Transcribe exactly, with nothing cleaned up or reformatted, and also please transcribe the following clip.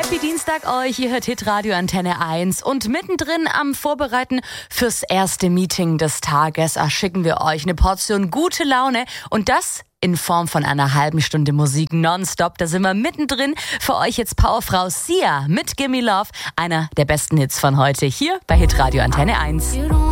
Happy Dienstag euch, ihr hört Hitradio Antenne eins und mittendrin am Vorbereiten fürs erste Meeting des Tages schicken wir euch eine Portion gute Laune und das in Form von einer halben Stunde Musik nonstop. Da sind wir mittendrin. Für euch jetzt Powerfrau Sia mit Gimme Love, einer der besten Hits von heute hier bei Hitradio Antenne eins.